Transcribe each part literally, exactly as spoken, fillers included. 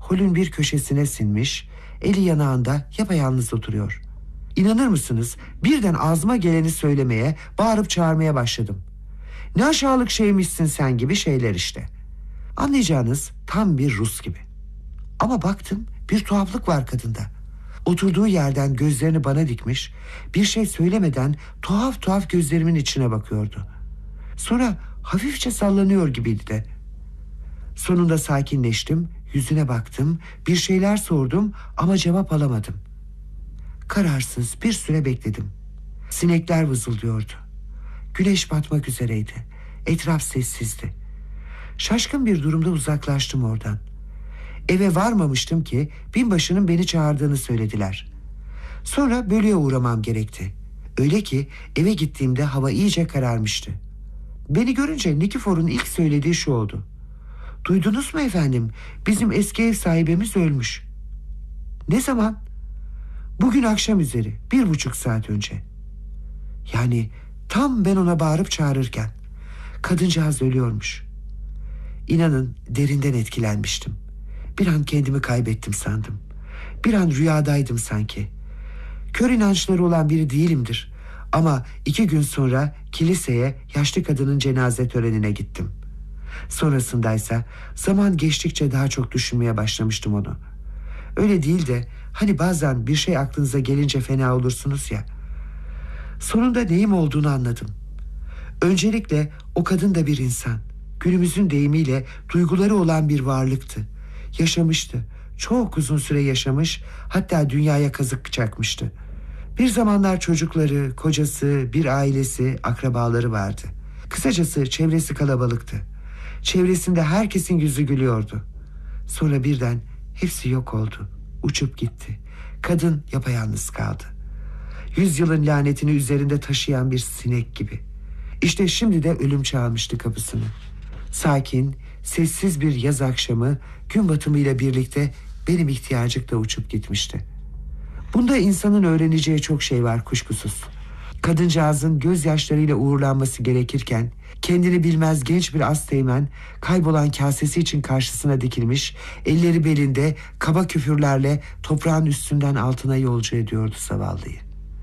holün bir köşesine sinmiş, eli yanağında yapayalnız oturuyor. İnanır mısınız, birden ağzıma geleni söylemeye, bağırıp çağırmaya başladım. Ne aşağılık şeymişsin sen gibi şeyler işte. Anlayacağınız tam bir Rus gibi. Ama baktım bir tuhaflık var kadında. Oturduğu yerden gözlerini bana dikmiş, bir şey söylemeden tuhaf tuhaf gözlerimin içine bakıyordu. Sonra hafifçe sallanıyor gibiydi de. Sonunda sakinleştim, yüzüne baktım, bir şeyler sordum ama cevap alamadım. Kararsız bir süre bekledim. Sinekler vızıldıyordu. Güneş batmak üzereydi. Etraf sessizdi. Şaşkın bir durumda uzaklaştım oradan. Eve varmamıştım ki binbaşının beni çağırdığını söylediler. Sonra bölüye uğramam gerekti. Öyle ki eve gittiğimde hava iyice kararmıştı. Beni görünce Nikifor'un ilk söylediği şu oldu. Duydunuz mu efendim? Bizim eski ev sahibimiz ölmüş. Ne zaman? Bugün akşam üzeri, bir buçuk saat önce. Yani tam ben ona bağırıp çağırırken. Kadıncağız ölüyormuş. İnanın derinden etkilenmiştim. Bir an kendimi kaybettim sandım. Bir an rüyadaydım sanki. Kör inançları olan biri değilimdir. Ama iki gün sonra kiliseye yaşlı kadının cenaze törenine gittim. Sonrasındaysa zaman geçtikçe daha çok düşünmeye başlamıştım onu. Öyle değil de hani bazen bir şey aklınıza gelince fena olursunuz ya. Sonunda neyim olduğunu anladım. Öncelikle o kadın da bir insan. Günümüzün deyimiyle duyguları olan bir varlıktı. Yaşamıştı. Çok uzun süre yaşamış, hatta dünyaya kazık çakmıştı. Bir zamanlar çocukları, kocası, bir ailesi, akrabaları vardı. Kısacası çevresi kalabalıktı. Çevresinde herkesin yüzü gülüyordu. Sonra birden hepsi yok oldu. Uçup gitti. Kadın yapayalnız kaldı. Yüzyılın lanetini üzerinde taşıyan bir sinek gibi. İşte şimdi de ölüm çalmıştı kapısını. Sakin, sessiz bir yaz akşamı gün batımıyla birlikte benim ihtiyacık da uçup gitmişti. Bunda insanın öğreneceği çok şey var kuşkusuz. Kadıncağızın gözyaşlarıyla uğurlanması gerekirken kendini bilmez genç bir asteğmen kaybolan kasesi için karşısına dikilmiş, elleri belinde kaba küfürlerle toprağın üstünden altına yolcu ediyordu zavallıyı.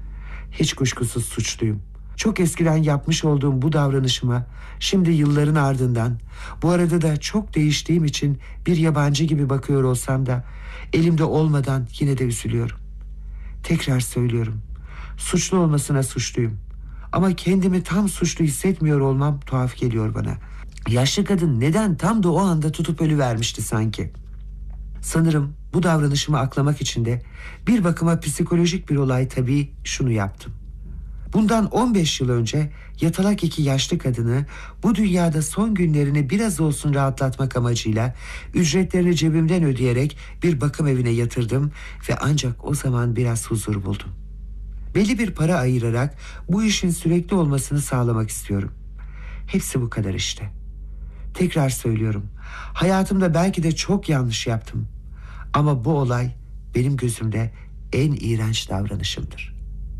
Hiç kuşkusuz suçluyum. Çok eskiden yapmış olduğum bu davranışıma şimdi yılların ardından, bu arada da çok değiştiğim için bir yabancı gibi bakıyor olsam da elimde olmadan yine de üzülüyorum. Tekrar söylüyorum, suçlu olmasına suçluyum. Ama kendimi tam suçlu hissetmiyor olmam tuhaf geliyor bana. Yaşlı kadın neden tam da o anda tutup ölüvermişti sanki? Sanırım bu davranışımı aklamak için de bir bakıma psikolojik bir olay tabii şunu yaptım. Bundan on beş yıl önce yatalak iki yaşlı kadını bu dünyada son günlerini biraz olsun rahatlatmak amacıyla ücretlerini cebimden ödeyerek bir bakım evine yatırdım ve ancak o zaman biraz huzur buldum. Belli bir para ayırarak bu işin sürekli olmasını sağlamak istiyorum. Hepsi bu kadar işte. Tekrar söylüyorum, hayatımda belki de çok yanlış yaptım. Ama bu olay benim gözümde en iğrenç davranışımdır.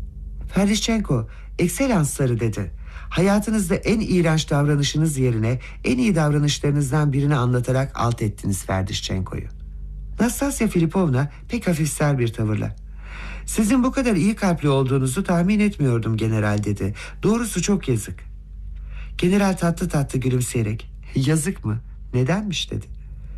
Ferdişenko, ekselansları dedi. Hayatınızda en iğrenç davranışınız yerine en iyi davranışlarınızdan birini anlatarak alt ettiniz Ferdişenko'yu. Nastasya Filipovna pek hafifser bir tavırla. Sizin bu kadar iyi kalpli olduğunuzu tahmin etmiyordum general dedi. Doğrusu çok yazık. General tatlı tatlı gülümseyerek yazık mı? Nedenmiş dedi.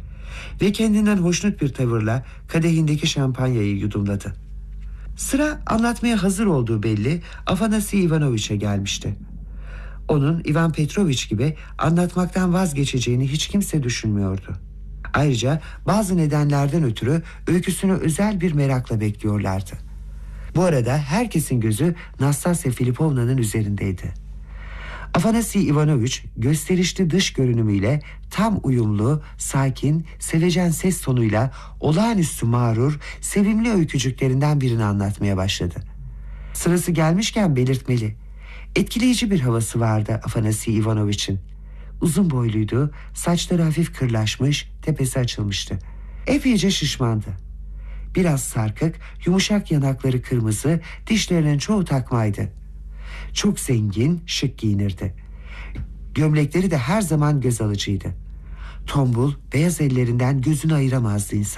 Ve kendinden hoşnut bir tavırla kadehindeki şampanyayı yudumladı. Sıra anlatmaya hazır olduğu belli Afanasi Ivanoviç'e gelmişti. Onun Ivan Petroviç gibi anlatmaktan vazgeçeceğini hiç kimse düşünmüyordu. Ayrıca bazı nedenlerden ötürü öyküsünü özel bir merakla bekliyorlardı. Bu arada herkesin gözü Nastasya Filipovna'nın üzerindeydi. Afanasi Ivanoviç gösterişli dış görünümüyle tam uyumlu, sakin, sevecen ses tonuyla olağanüstü mağrur, sevimli öykücüklerinden birini anlatmaya başladı. Sırası gelmişken belirtmeli. Etkileyici bir havası vardı Afanasi Ivanoviç'in. Uzun boyluydu, saçları hafif kırlaşmış, tepesi açılmıştı. Epeyce şişmandı. Biraz sarkık, yumuşak yanakları kırmızı, dişlerinin çoğu takmaydı. Çok zengin, şık giyinirdi. Gömlekleri de her zaman göz alıcıydı. Tombul, beyaz ellerinden gözünü ayıramazdı insan.